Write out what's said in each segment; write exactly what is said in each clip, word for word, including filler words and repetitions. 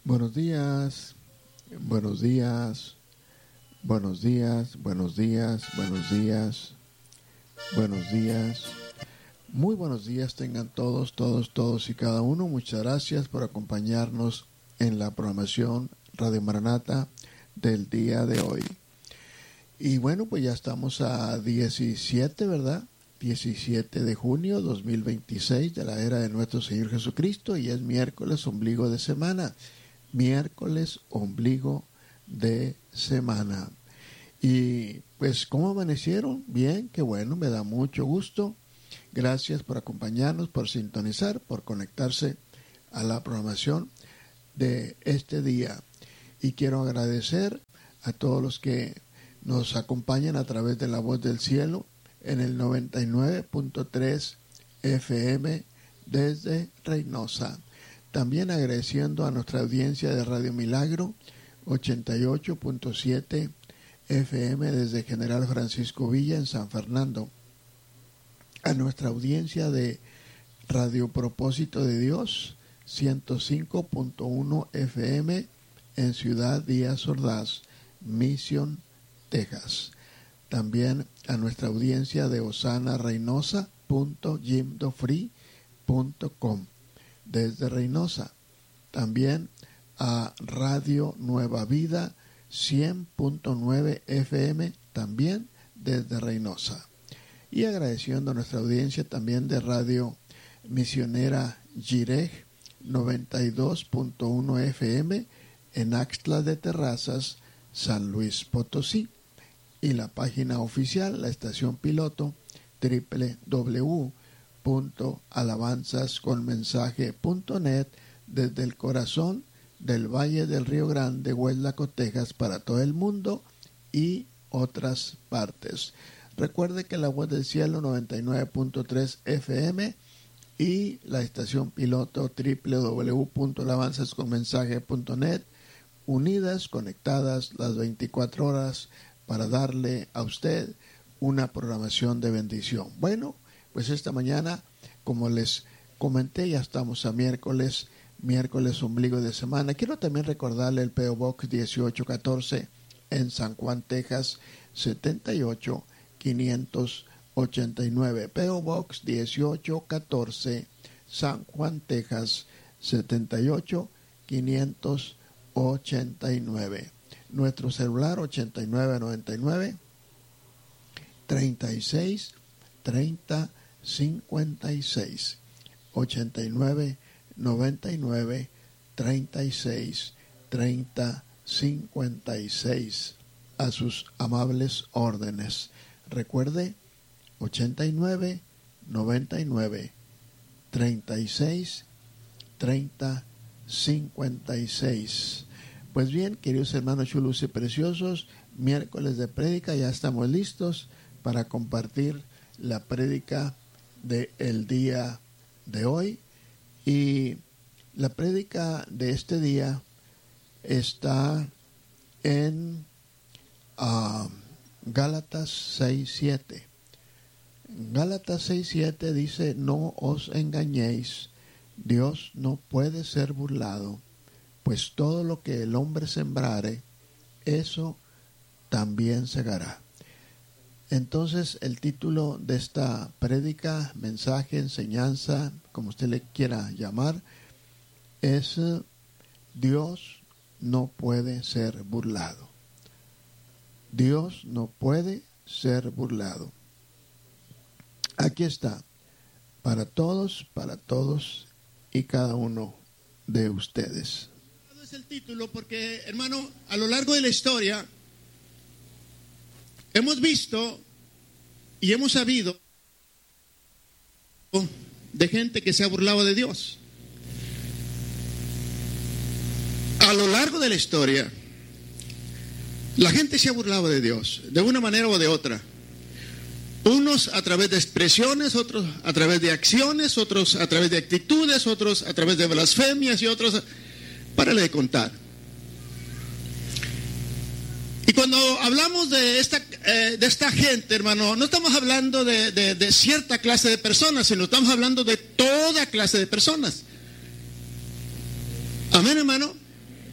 Buenos días, buenos días, buenos días, buenos días, buenos días, buenos días. Muy buenos días tengan todos, todos, todos y cada uno. Muchas gracias por acompañarnos en la programación Radio Maranata del día de hoy. Y bueno, pues ya estamos a diecisiete, ¿verdad? diecisiete de junio dos mil veintiséis de la era de nuestro Señor Jesucristo, y es miércoles, ombligo de semana. Miércoles, ombligo de semana. Y pues, ¿cómo amanecieron? Bien, qué bueno, me da mucho gusto. Gracias por acompañarnos, por sintonizar, por conectarse a la programación de este día. Y quiero agradecer a todos los que nos acompañan a través de La Voz del Cielo en el noventa y nueve punto tres F M desde Reynosa. También agradeciendo a nuestra audiencia de Radio Milagro, ochenta y ocho punto siete F M desde General Francisco Villa en San Fernando. A nuestra audiencia de Radio Propósito de Dios, ciento cinco punto uno F M en Ciudad Díaz Ordaz, Mission, Texas. También a nuestra audiencia de Osana Reynosa punto jimdofree punto com desde Reynosa. También a Radio Nueva Vida cien punto nueve F M también desde Reynosa. Y agradeciendo a nuestra audiencia también de Radio Misionera Jireh noventa y dos punto uno F M en Axtla de Terrazas, San Luis Potosí. Y la página oficial, la estación piloto, doble u doble u doble u punto alabanzas con mensaje punto net desde el corazón del Valle del Río Grande, Hueslaco, Texas, para todo el mundo y otras partes. Recuerde que La Voz del Cielo noventa y nueve punto tres F M y la estación piloto doble u doble u doble u punto alabanzas con mensaje punto net, unidas, conectadas las veinticuatro horas para darle a usted una programación de bendición. Bueno, pues esta mañana, como les comenté, ya estamos a miércoles, miércoles ombligo de semana. Quiero también recordarle el P O Box dieciocho catorce en San Juan, Texas, setenta y ocho quinientos ochenta y nueve. P O Box dieciocho catorce, San Juan, Texas, setenta y ocho quinientos ochenta y nueve. Nuestro celular ochenta y nueve noventa y nueve, treinta y seis, treinta, cincuenta y seis. ochenta y nueve noventa y nueve, treinta y seis, treinta, cincuenta y seis. A sus amables órdenes. Recuerde, ochenta y nueve noventa y nueve, treinta y seis, treinta, cincuenta y seis. Pues bien, queridos hermanos chulos y preciosos, miércoles de prédica, ya estamos listos para compartir la prédica del día de hoy. Y la prédica de este día está en uh, Gálatas seis siete. Gálatas seis siete dice: no os engañéis, Dios no puede ser burlado, pues todo lo que el hombre sembrare, eso también segará. Entonces, el título de esta prédica, mensaje, enseñanza, como usted le quiera llamar, es Dios no puede ser burlado. Dios no puede ser burlado. Aquí está, para todos, para todos y cada uno de ustedes. Es el título porque, hermano, a lo largo de la historia hemos visto y hemos sabido de gente que se ha burlado de Dios. A lo largo de la historia, la gente se ha burlado de Dios, de una manera o de otra. Unos a través de expresiones, otros a través de acciones, otros a través de actitudes, otros a través de blasfemias y otros... Párale de contar. Y cuando hablamos de esta, eh, de esta gente, hermano, no estamos hablando de, de, de cierta clase de personas, sino estamos hablando de toda clase de personas. Amén, hermano.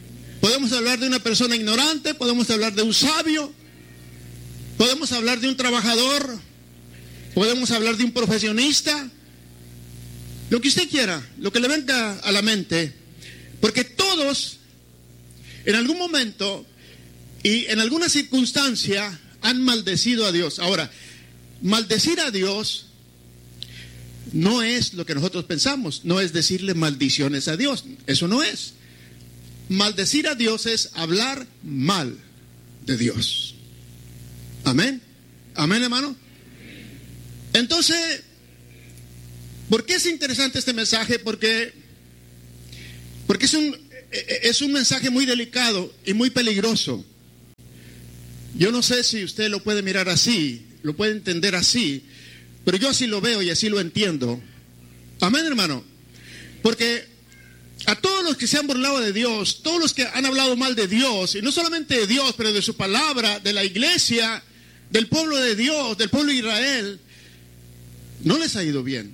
Podemos hablar de una persona ignorante, podemos hablar de un sabio, podemos hablar de un trabajador, podemos hablar de un profesionista, lo que usted quiera, lo que le venga a la mente, porque todos en algún momento y en alguna circunstancia han maldecido a Dios. Ahora, maldecir a Dios no es lo que nosotros pensamos, no es decirle maldiciones a Dios, eso no es. Maldecir a Dios es hablar mal de Dios. Amén. Amén, hermano. Entonces, ¿por qué es interesante este mensaje? Porque, porque es un, es un mensaje muy delicado y muy peligroso. Yo no sé si usted lo puede mirar así, lo puede entender así, pero yo así lo veo y así lo entiendo. Amén, hermano. Porque a todos los que se han burlado de Dios, todos los que han hablado mal de Dios, y no solamente de Dios, pero de su palabra, de la iglesia, del pueblo de Dios, del pueblo de Israel, no les ha ido bien.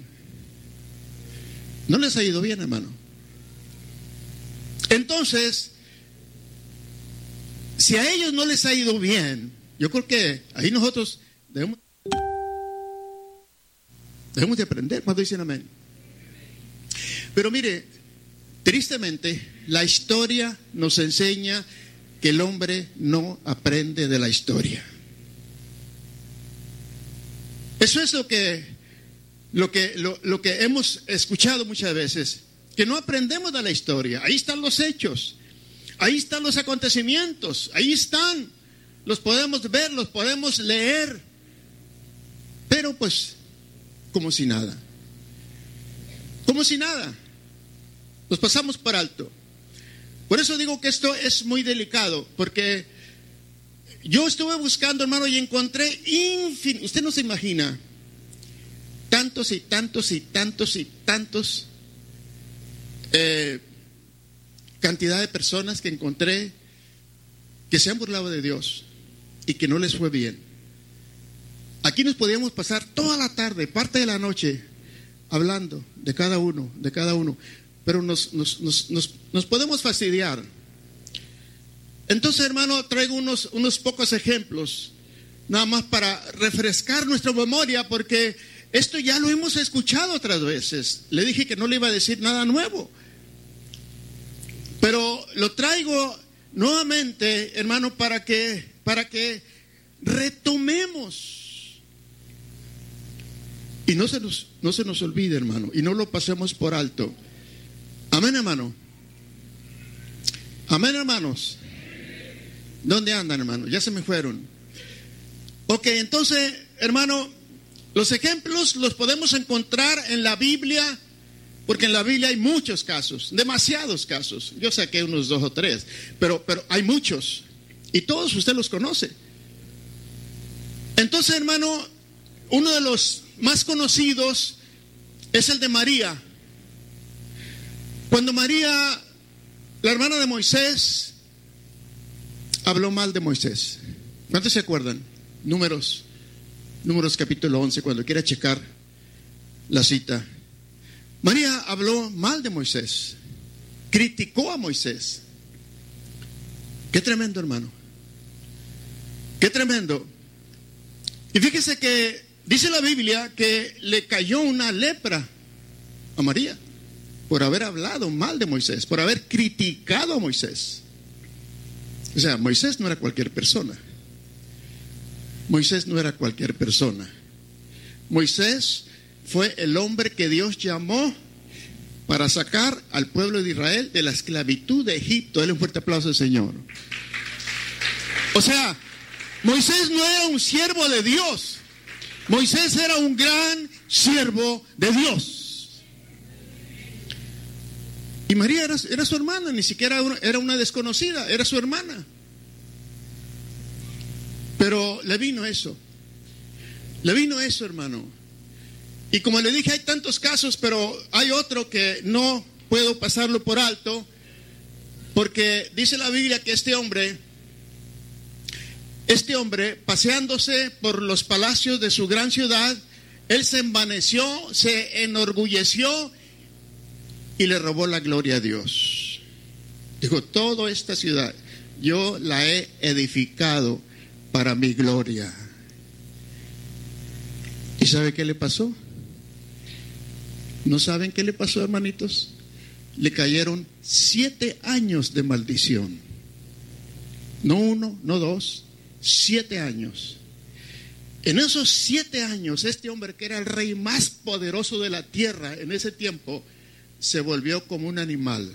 No les ha ido bien, hermano. Entonces, si a ellos no les ha ido bien, yo creo que ahí nosotros debemos, debemos de aprender. ¿Cuántos dicen amén? Pero mire, tristemente, la historia nos enseña que el hombre no aprende de la historia. Eso es lo que, lo que, lo, lo que hemos escuchado muchas veces, que no aprendemos de la historia. Ahí están los hechos, ahí están los acontecimientos, ahí están, los podemos ver, los podemos leer, pero pues como si nada, como si nada. Los pasamos por alto. Por eso digo que esto es muy delicado, porque yo estuve buscando, hermano, y encontré infin... Usted no se imagina tantos y tantos y tantos y tantos eh, cantidad de personas que encontré que se han burlado de Dios y que no les fue bien. Aquí nos podíamos pasar toda la tarde, parte de la noche, hablando de cada uno, de cada uno. Pero nos, nos, nos, nos, nos podemos fastidiar. Entonces, hermano, traigo unos, unos pocos ejemplos, nada más para refrescar nuestra memoria, porque esto ya lo hemos escuchado otras veces. Le dije que no le iba a decir nada nuevo, pero lo traigo nuevamente, hermano, para que, para que retomemos y no se nos, no se nos olvide, hermano, y no lo pasemos por alto. Amén, hermano. Amén, hermanos. ¿Dónde andan, hermano? Ya se me fueron. Ok, entonces, hermano, los ejemplos los podemos encontrar en la Biblia, porque en la Biblia hay muchos casos, demasiados casos. Yo saqué unos dos o tres, pero, pero hay muchos, y todos usted los conoce. Entonces, hermano, uno de los más conocidos es el de María. Cuando María, la hermana de Moisés, habló mal de Moisés. ¿Cuántos se acuerdan? Números, Números capítulo once, cuando quiera checar la cita. María habló mal de Moisés, criticó a Moisés. Qué tremendo, hermano. Qué tremendo. Y fíjese que dice la Biblia que le cayó una lepra a María por haber hablado mal de Moisés, por haber criticado a Moisés. O sea, Moisés no era cualquier persona. Moisés no era cualquier persona. Moisés fue el hombre que Dios llamó para sacar al pueblo de Israel de la esclavitud de Egipto. Dale un fuerte aplauso al Señor. O sea, Moisés no era un siervo de Dios. Moisés era un gran siervo de Dios. Y María era, era su hermana, ni siquiera una, era una desconocida, era su hermana. Pero le vino eso. Le vino eso, hermano. Y como le dije, hay tantos casos, pero hay otro que no puedo pasarlo por alto, porque dice la Biblia que este hombre, este hombre, paseándose por los palacios de su gran ciudad, él se envaneció, se enorgulleció y le robó la gloria a Dios. Dijo, toda esta ciudad yo la he edificado para mi gloria. ¿Y sabe qué le pasó? ¿No saben qué le pasó, hermanitos? Le cayeron siete años de maldición. No uno, no dos, siete años. En esos siete años, este hombre, que era el rey más poderoso de la tierra en ese tiempo, se volvió como un animal.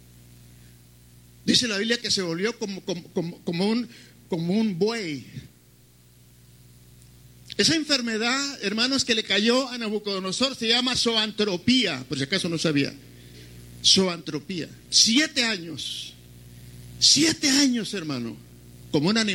Dice la Biblia que se volvió como, como, como, como, un, como un buey. Esa enfermedad, hermanos, que le cayó a Nabucodonosor se llama zoantropía, por si acaso no sabía. Zoantropía. Siete años. Siete años, hermano. Como un animal.